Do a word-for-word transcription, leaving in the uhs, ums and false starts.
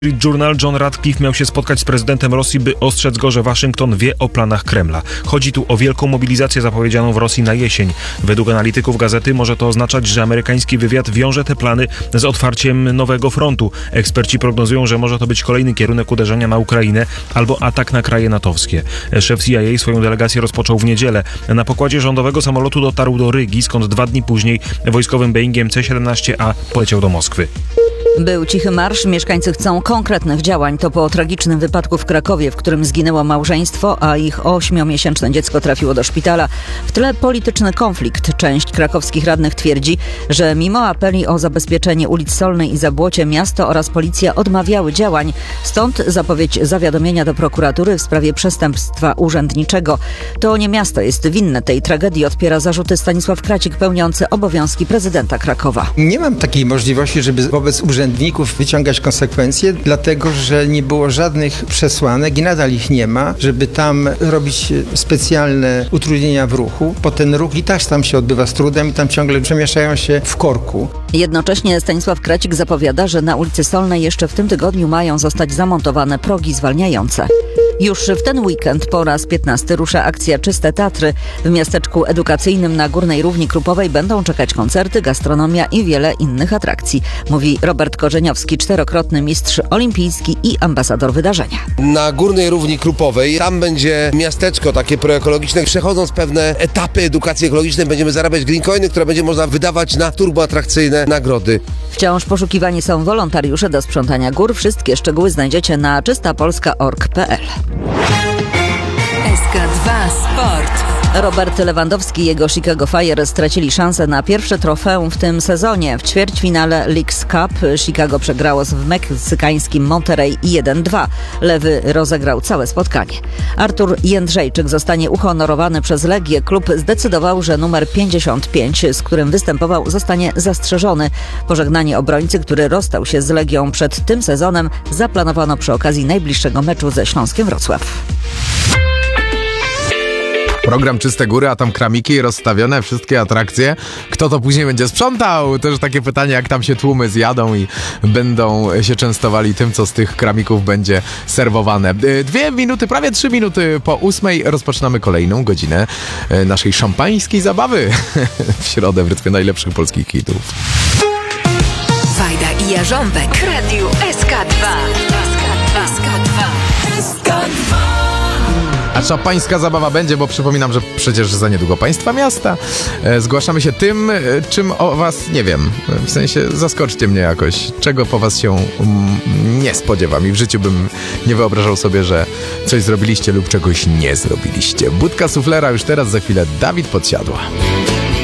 Street Journal John Ratcliffe miał się spotkać z prezydentem Rosji, by ostrzec go, że Waszyngton wie o planach Kremla. Chodzi tu o wielką mobilizację zapowiedzianą w Rosji na jesień. Według analityków gazety może to oznaczać, że amerykański wywiad wiąże te plany z otwarciem nowego frontu. Eksperci prognozują, że może to być kolejny kierunek uderzenia na Ukrainę albo atak na kraje natowskie. Szef C I A swoją delegację rozpoczął w niedzielę. Na pokładzie rządowego samolotu dotarł do Rygi, skąd dwa dni później wojskowym Boeingiem C siedemnaście A poleciał do Moskwy. Był cichy marsz, mieszkańcy chcą konkretnych działań. To po tragicznym wypadku w Krakowie, w którym zginęło małżeństwo, a ich ośmiomiesięczne dziecko trafiło do szpitala. W tle polityczny konflikt. Część krakowskich radnych twierdzi, że mimo apeli o zabezpieczenie ulic Solnej i Zabłocie miasto oraz policja odmawiały działań. Stąd zapowiedź zawiadomienia do prokuratury w sprawie przestępstwa urzędniczego. To nie miasto jest winne tej tragedii, odpiera zarzuty Stanisław Kracik, pełniący obowiązki prezydenta Krakowa. Nie mam takiej możliwości, żeby wobec urzędników urzędników wyciągać konsekwencje, dlatego że nie było żadnych przesłanek i nadal ich nie ma, żeby tam robić specjalne utrudnienia w ruchu, bo ten ruch i tak tam się odbywa z trudem i tam ciągle przemieszczają się w korku. Jednocześnie Stanisław Kracik zapowiada, że na ulicy Solnej jeszcze w tym tygodniu mają zostać zamontowane progi zwalniające. Już w ten weekend po raz piętnasty rusza akcja Czyste Tatry. W miasteczku edukacyjnym na Górnej Równi Krupowej będą czekać koncerty, gastronomia i wiele innych atrakcji, mówi Robert Korzeniowski, czterokrotny mistrz olimpijski i ambasador wydarzenia. Na Górnej Równi Krupowej, tam będzie miasteczko takie proekologiczne. Przechodząc pewne etapy edukacji ekologicznej będziemy zarabiać green coiny, które będzie można wydawać na turboatrakcyjne nagrody. Wciąż poszukiwani są wolontariusze do sprzątania gór. Wszystkie szczegóły znajdziecie na czysta polska kropka org kropka pe el. S K dwa Sport. Robert Lewandowski i jego Chicago Fire stracili szansę na pierwsze trofeum w tym sezonie. W ćwierćfinale Leagues Cup Chicago przegrało z meksykańskim Monterrey jeden dwa. Lewy rozegrał całe spotkanie. Artur Jędrzejczyk zostanie uhonorowany przez Legię. Klub zdecydował, że numer pięćdziesiąt pięć, z którym występował, zostanie zastrzeżony. Pożegnanie obrońcy, który rozstał się z Legią przed tym sezonem, zaplanowano przy okazji najbliższego meczu ze Śląskiem Wrocław. Program Czyste Góry, a tam kramiki rozstawione, wszystkie atrakcje. Kto to później będzie sprzątał? Też takie pytanie, jak tam się tłumy zjadą i będą się częstowali tym, co z tych kramików będzie serwowane. Dwie minuty, prawie trzy minuty po ósmej rozpoczynamy kolejną godzinę naszej szampańskiej zabawy w środę w rytmie najlepszych polskich hitów. Wajda i Jarząbek. Radio S K dwa. S K dwa. S K dwa. A szampańska zabawa będzie, bo przypominam, że przecież za niedługo państwa miasta. E, zgłaszamy się tym, e, czym o was nie wiem. W sensie zaskoczcie mnie jakoś. Czego po was się um, nie spodziewam i w życiu bym nie wyobrażał sobie, że coś zrobiliście lub czegoś nie zrobiliście. Budka suflera już teraz, za chwilę Dawid Podsiadła.